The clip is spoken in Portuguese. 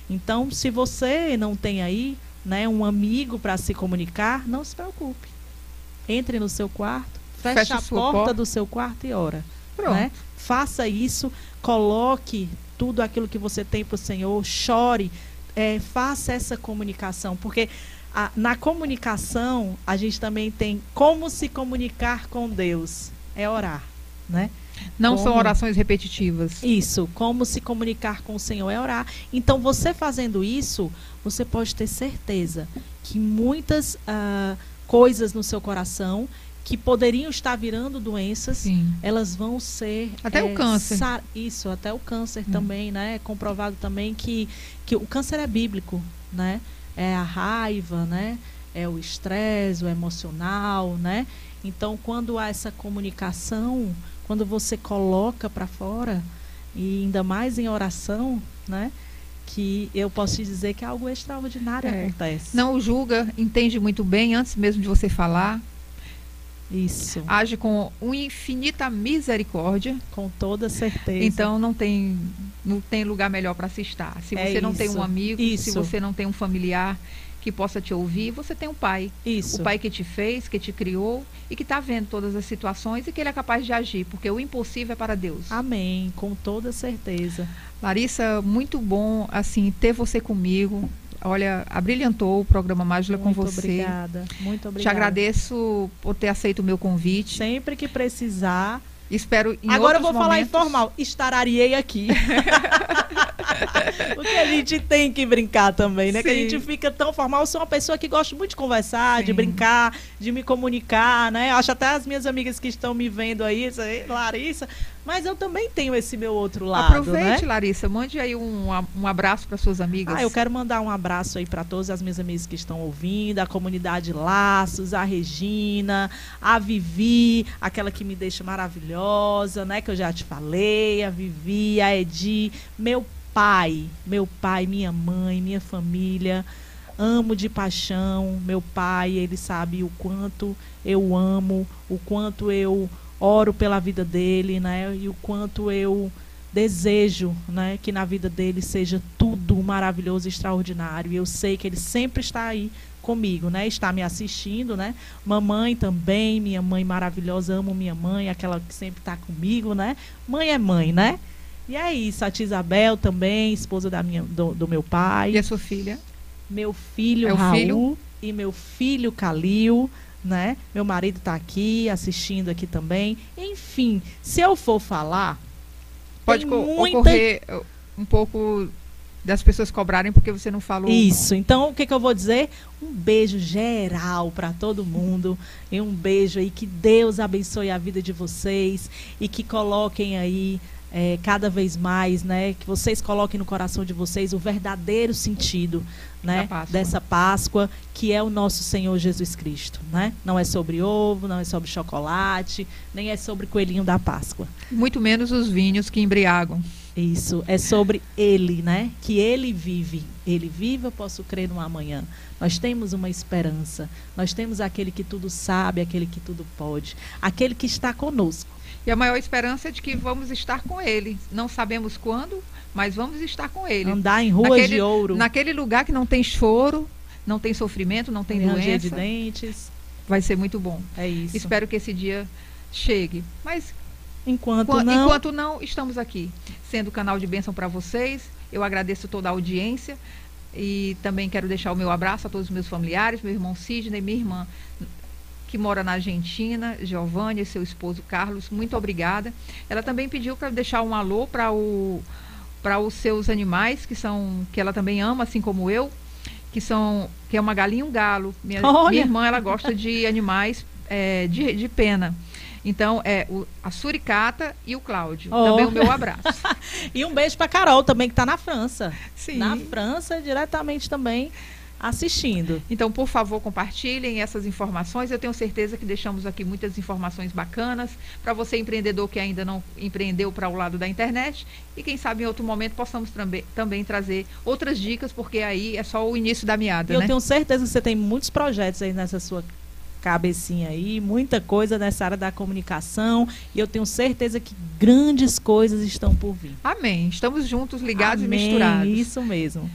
Então, se você não tem aí, né, um amigo para se comunicar, não se preocupe. Entre no seu quarto, feche a porta do seu quarto e ora. Né? Faça isso, coloque tudo aquilo que você tem para o Senhor, chore, faça essa comunicação, porque na comunicação a gente também tem como se comunicar com Deus, é orar, né? Não são orações repetitivas. Isso, como se comunicar com o Senhor é orar. Então, você fazendo isso, você pode ter certeza que muitas coisas no seu coração que poderiam estar virando doenças, sim, elas vão ser... Até o câncer. Isso, até o câncer também, né? É comprovado também que o câncer é bíblico, né? É a raiva, né? É o estresse, o emocional, né? Então, quando há essa comunicação, quando você coloca para fora, e ainda mais em oração, né? Que eu posso te dizer que algo extraordinário acontece. Não julga, entende muito bem antes mesmo de você falar. Isso. Age com uma infinita misericórdia. Com toda certeza. Então não tem lugar melhor para se estar. Se você não tem um amigo, se você não tem um familiar que possa te ouvir, você tem um pai. Isso. O pai que te fez, que te criou e que está vendo todas as situações e que ele é capaz de agir, porque o impossível é para Deus. Amém, com toda certeza. Larissa, muito bom assim ter você comigo. Olha, abrilhantou o programa Mágila com você. Obrigada, muito obrigada. Te agradeço por ter aceito o meu convite. Sempre que precisar. Espero em Agora eu vou momentos... falar informal. Estarariei aqui. Porque a gente tem que brincar também, né? Sim. Que a gente fica tão formal. Eu sou uma pessoa que gosta muito de conversar, sim, de brincar, de me comunicar, né? Eu acho até as minhas amigas que estão me vendo aí, Larissa, mas eu também tenho esse meu outro lado. Aproveite, né? Larissa, mande aí um abraço para suas amigas. Eu quero mandar um abraço aí para todas as minhas amigas que estão ouvindo, a comunidade Laços, a Regina, a Vivi, aquela que me deixa maravilhosa, né? Que eu já te falei, a Vivi, a Edi, meu pai, minha mãe, minha família, amo de paixão, meu pai, ele sabe o quanto eu amo, o quanto eu oro pela vida dele, né? E o quanto eu desejo, né, que na vida dele seja tudo maravilhoso e extraordinário. E eu sei que ele sempre está aí comigo, né? Está me assistindo, né? Mamãe também, minha mãe maravilhosa, amo minha mãe, aquela que sempre está comigo, né? Mãe é mãe, né? E é isso, a tia Isabel também, esposa do meu pai. E a sua filha? Meu filho Raul e meu filho Calil, né? Meu marido está aqui, assistindo aqui também. Enfim, se eu for falar... Pode ocorrer um pouco das pessoas cobrarem porque você não falou. Isso, então o que eu vou dizer? Um beijo geral para todo mundo. E um beijo aí, que Deus abençoe a vida de vocês e que coloquem aí... cada vez mais, né, que vocês coloquem no coração de vocês o verdadeiro sentido, né, dessa Páscoa, que é o nosso Senhor Jesus Cristo, né? Não é sobre ovo, não é sobre chocolate, nem é sobre coelhinho da Páscoa. Muito menos os vinhos que embriagam. Isso, é sobre Ele, né? Que Ele vive. Ele vive, eu posso crer no amanhã. Nós temos uma esperança. Nós temos aquele que tudo sabe, aquele que tudo pode, aquele que está conosco. E a maior esperança é de que vamos estar com Ele. Não sabemos quando, mas vamos estar com Ele. Andar em ruas de ouro. Naquele lugar que não tem choro, não tem sofrimento, não tem doença. De dentes. Vai ser muito bom. É isso. Espero que esse dia chegue. Mas enquanto não, estamos aqui, sendo canal de bênção para vocês. Eu agradeço toda a audiência e também quero deixar o meu abraço a todos os meus familiares, meu irmão Sidney, minha irmã que mora na Argentina, Giovânia, e seu esposo Carlos, muito obrigada. Ela também pediu para deixar um alô para os seus animais, que ela também ama, assim como eu, que é uma galinha e um galo. Minha irmã, ela gosta de animais de pena. Então, a Suricata e o Cláudio. Também o meu abraço. E um beijo para Carol também, que está na França. Sim. Na França, diretamente também assistindo. Então, por favor, compartilhem essas informações. Eu tenho certeza que deixamos aqui muitas informações bacanas para você, empreendedor que ainda não empreendeu para o lado da internet. E quem sabe em outro momento possamos também trazer outras dicas, porque aí é só o início da meada, né? Eu tenho certeza que você tem muitos projetos aí nessa sua cabecinha aí, muita coisa nessa área da comunicação, e eu tenho certeza que grandes coisas estão por vir. Amém. Estamos juntos, ligados Amém, e misturados. Isso mesmo.